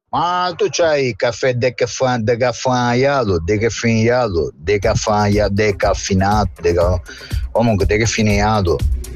Ma tu c'hai caffè decaffeinato, decaffeinato, decaffeinato, decaffinato, comunque decaffeinato.